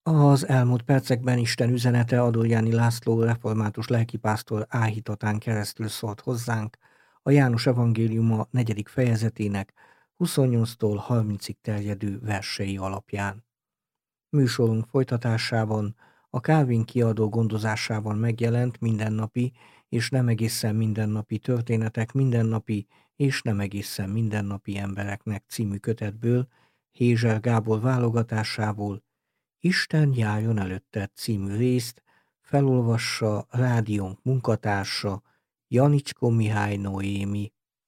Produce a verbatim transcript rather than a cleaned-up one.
Az elmúlt percekben Isten üzenete Adorjáni László református lelkipásztor áhítatán keresztül szólt hozzánk a János evangéliuma negyedik fejezetének huszonnyolctól harmincig terjedő versei alapján. Műsorunk folytatásában a Calvin kiadó gondozásában megjelent mindennapi és nem egészen mindennapi történetek mindennapi és nem egészen mindennapi embereknek című kötetből, Hézser Gábor válogatásából Isten járjon előtted című részt felolvassa rádiónk munkatársa, Janicskó Mihály Noémi.